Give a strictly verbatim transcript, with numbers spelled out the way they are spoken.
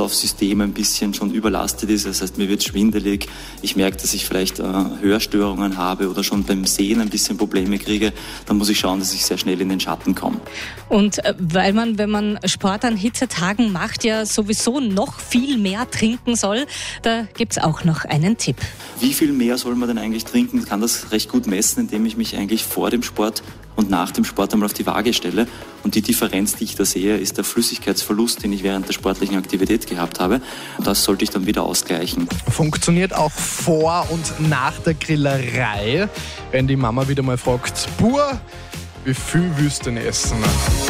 Kreislaufsystem ein bisschen schon überlastet ist. Das heißt, mir wird schwindelig, ich merke, dass ich vielleicht äh, Hörstörungen habe oder schon beim Sehen ein bisschen Probleme kriege. Dann muss ich schauen, dass ich sehr schnell in den Schatten komme. Und äh, weil man, wenn man Sport an Hitzetagen macht, ja sowieso noch viel mehr trinken soll, da gibt's auch noch einen Tipp. Wie viel mehr soll man denn eigentlich trinken? Ich kann das recht gut messen, indem ich mich eigentlich vor dem Sport und nach dem Sport einmal auf die Waage stelle. Und die Differenz, die ich da sehe, ist der Flüssigkeitsverlust, den ich während der sportlichen Aktivität gehabt habe. Und das sollte ich dann wieder ausgleichen. Funktioniert auch vor und nach der Grillerei, wenn die Mama wieder mal fragt, Bur, wie viel willst du denn essen?